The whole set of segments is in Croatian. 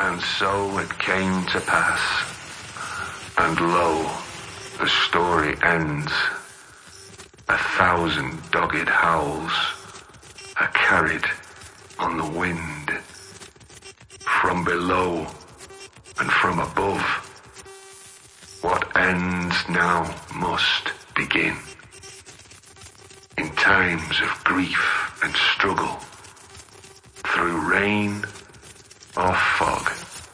And so it came to pass, and lo, the story ends. 1,000 dogged howls are carried on the wind. From below and from above, what ends now must begin. In times of grief and struggle, through rain or fog,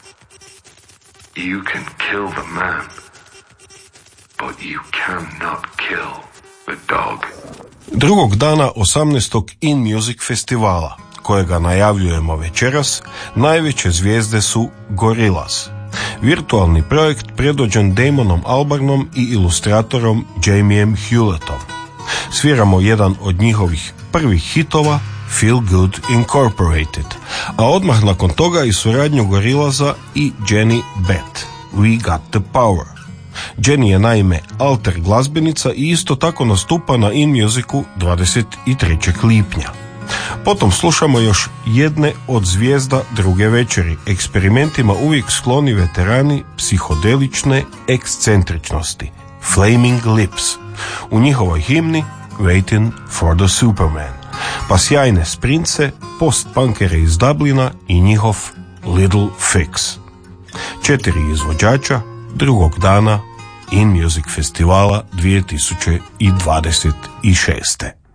you can kill the man, but you cannot kill the dog. Drugog dana 18. In Music festivala, kojega najavljujemo večeras, najveće zvijezde su Gorillaz. Virtualni projekt predvođen Damonom Albarnom i ilustratorom Jamiem Hewlettom. Sviramo jedan od njihovih prvih hitova, Feel Good Incorporated, a odmah nakon toga i suradnju Gorillaza i Jenny Beth, We Got the Power. Jenny je naime alter glazbenica i isto tako nastupa na In Musicu 23. lipnja. Potom slušamo još jedne od zvijezda druge večeri, eksperimentima uvijek skloni veterani psihodelične ekscentričnosti, Flaming Lips, u njihovoj himni Waiting for the Superman, pa sjajne sprince, post-punkere iz Dublina i njihov Little Fix. 4 izvođača drugog dana In Music festivala 2026.